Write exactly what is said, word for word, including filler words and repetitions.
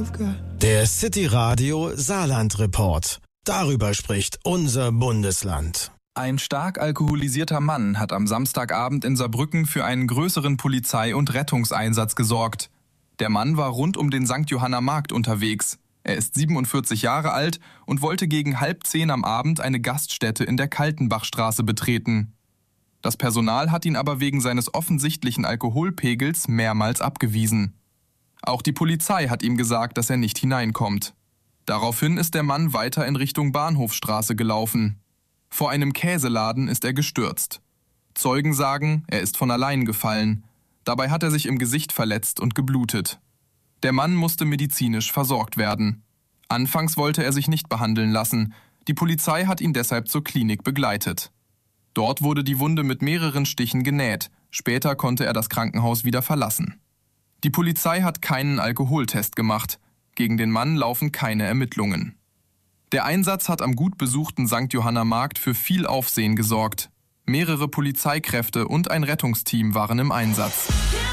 Der City Radio Saarland Report. Darüber spricht unser Bundesland. Ein stark alkoholisierter Mann hat am Samstagabend in Saarbrücken für einen größeren Polizei- und Rettungseinsatz gesorgt. Der Mann war rund um den Sankt Johanner Markt unterwegs. Er ist siebenundvierzig Jahre alt und wollte gegen halb zehn am Abend eine Gaststätte in der Kaltenbachstraße betreten. Das Personal hat ihn aber wegen seines offensichtlichen Alkoholpegels mehrmals abgewiesen. Auch die Polizei hat ihm gesagt, dass er nicht hineinkommt. Daraufhin ist der Mann weiter in Richtung Bahnhofstraße gelaufen. Vor einem Käseladen ist er gestürzt. Zeugen sagen, er ist von allein gefallen. Dabei hat er sich im Gesicht verletzt und geblutet. Der Mann musste medizinisch versorgt werden. Anfangs wollte er sich nicht behandeln lassen. Die Polizei hat ihn deshalb zur Klinik begleitet. Dort wurde die Wunde mit mehreren Stichen genäht. Später konnte er das Krankenhaus wieder verlassen. Die Polizei hat keinen Alkoholtest gemacht. Gegen den Mann laufen keine Ermittlungen. Der Einsatz hat am gut besuchten Sankt Johanner Markt für viel Aufsehen gesorgt. Mehrere Polizeikräfte und ein Rettungsteam waren im Einsatz.